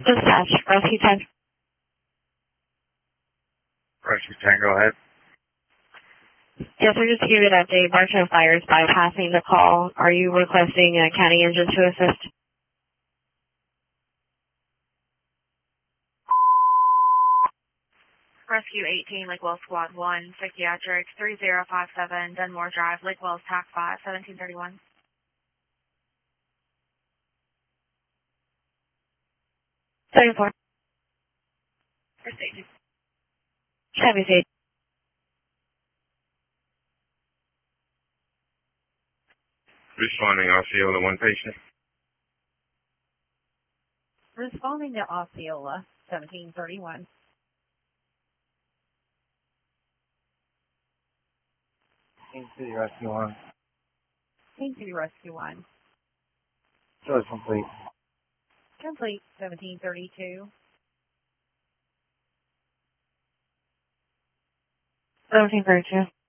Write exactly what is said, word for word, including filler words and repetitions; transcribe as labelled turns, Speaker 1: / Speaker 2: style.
Speaker 1: Dispatch, Rescue ten.
Speaker 2: Rescue ten, go ahead.
Speaker 1: Yes, sir, just to give you an update, Bartow Fire is bypassing the call. Are you requesting a county engine to assist?
Speaker 3: Rescue eighteen, Lakewell Squad one, Psychiatric, three zero five seven, Dunmore Drive, Lakewell, TAC five, seventeen thirty-one.
Speaker 1: thirty-four.
Speaker 3: For safety.
Speaker 1: Chevy State.
Speaker 2: Responding, Osceola, one patient.
Speaker 4: Responding to Osceola, seventeen thirty-one.
Speaker 5: King City Rescue one.
Speaker 4: King City Rescue one.
Speaker 5: Charge complete.
Speaker 4: Complete, seventeen thirty-two.
Speaker 1: seventeen thirty-two.